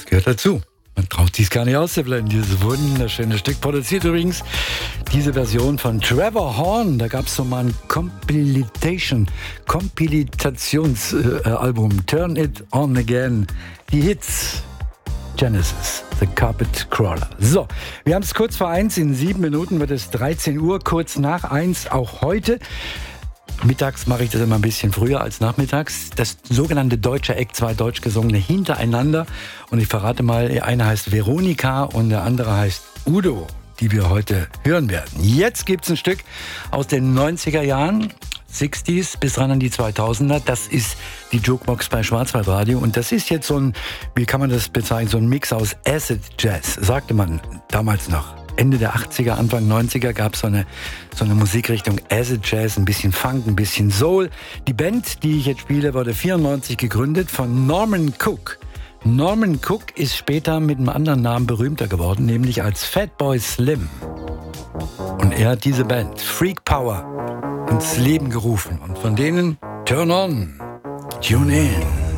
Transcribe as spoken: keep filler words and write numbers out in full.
gehört dazu. Man traut sich gar nicht auszublenden, dieses wunderschöne Stück. Produziert übrigens diese Version von Trevor Horn. Da gab es so mal ein Compilation, Kompilitationsalbum. Äh, Turn It On Again. Die Hits. Genesis, The Carpet Crawler. So, wir haben es kurz vor eins. In sieben Minuten wird es dreizehn Uhr, kurz nach eins, auch heute. Mittags mache ich das immer ein bisschen früher als nachmittags. Das sogenannte deutsche Eck, zwei deutsch gesungene hintereinander. Und ich verrate mal, der eine heißt Veronika und der andere heißt Udo, die wir heute hören werden. Jetzt gibt es ein Stück aus den neunziger Jahren, sechziger bis ran an die zweitausender. Das ist die Jukebox bei Schwarzwaldradio. Und das ist jetzt so ein, wie kann man das bezeichnen, so ein Mix aus Acid Jazz, sagte man damals noch. Ende der achtziger, Anfang neunziger gab es so eine, so eine Musikrichtung Acid Jazz, ein bisschen Funk, ein bisschen Soul. Die Band, die ich jetzt spiele, wurde vierundneunzig gegründet von Norman Cook. Norman Cook ist später mit einem anderen Namen berühmter geworden, nämlich als Fatboy Slim. Und er hat diese Band Freak Power ins Leben gerufen. Und von denen Turn On, Tune In.